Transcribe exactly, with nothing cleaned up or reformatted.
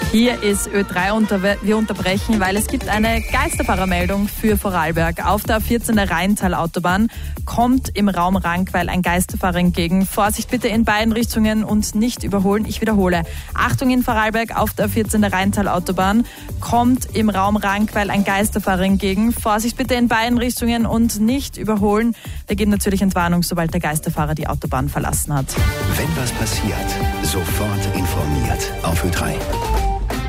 Hier ist Ö drei und wir unterbrechen, weil es gibt eine Geisterfahrermeldung für Vorarlberg. Auf der A vierzehn der Rheintal-Autobahn kommt im Raum Rankweil ein Geisterfahrer entgegen. Vorsicht bitte in beiden Richtungen und nicht überholen. Ich wiederhole. Achtung in Vorarlberg, auf der A vierzehn der Rheintal-Autobahn kommt im Raum Rankweil ein Geisterfahrer entgegen. Vorsicht bitte in beiden Richtungen und nicht überholen. Wir geben natürlich Entwarnung, sobald der Geisterfahrer die Autobahn verlassen hat. Wenn was passiert, sofort informiert auf Ö drei.